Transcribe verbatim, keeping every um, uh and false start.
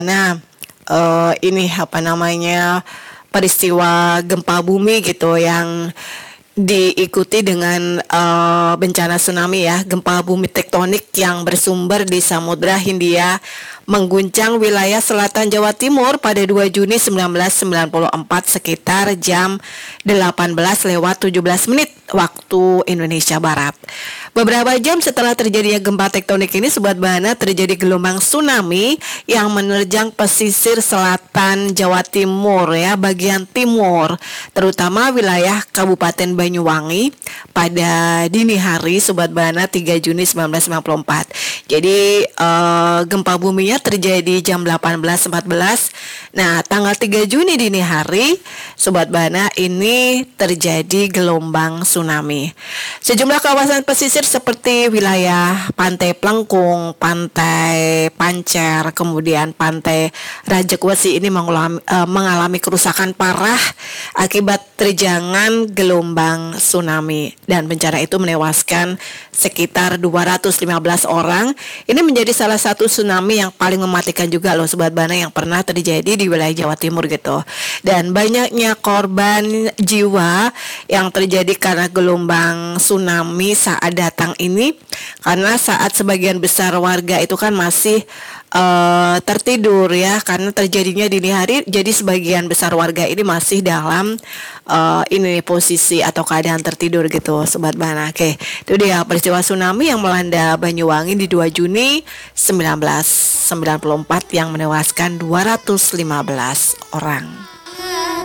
Nah, eh, ini apa namanya peristiwa gempa bumi gitu yang diikuti dengan eh, bencana tsunami ya, gempa bumi tektonik yang bersumber di Samudra Hindia mengguncang wilayah selatan Jawa Timur pada dua Juni seribu sembilan ratus sembilan puluh empat sekitar jam delapan belas lewat tujuh belas menit waktu Indonesia Barat. Beberapa jam setelah terjadinya gempa tektonik ini, Sobat Bahana, terjadi gelombang tsunami yang menerjang pesisir selatan Jawa Timur ya, bagian timur, terutama wilayah Kabupaten Banyuwangi pada dini hari, Sobat Bahana, tiga Juni seribu sembilan ratus sembilan puluh empat. Jadi eh, gempa buminya terjadi jam delapan belas empat belas. Nah, tanggal tiga Juni dini hari, Sobat Bahana, ini terjadi gelombang tsunami. Sejumlah kawasan pesisir seperti wilayah Pantai Plengkung, Pantai Pancer, kemudian Pantai Rajakwesi ini mengalami, uh, mengalami kerusakan parah akibat terjangan gelombang tsunami, dan bencana itu menewaskan sekitar dua ratus lima belas orang. Ini menjadi salah satu tsunami yang paling mematikan juga loh, Sobat Bana, yang pernah terjadi di wilayah Jawa Timur gitu. Dan banyaknya korban jiwa yang terjadi karena gelombang tsunami saat datang ini, karena saat sebagian besar warga itu kan masih uh, tertidur ya, karena terjadinya dini hari, jadi sebagian besar warga ini masih dalam uh, ini posisi atau keadaan tertidur gitu, Sobat Bana. Oke, itu dia peristiwa tsunami yang melanda Banyuwangi di dua Juni seribu sembilan ratus sembilan puluh empat yang menewaskan dua ratus lima belas orang.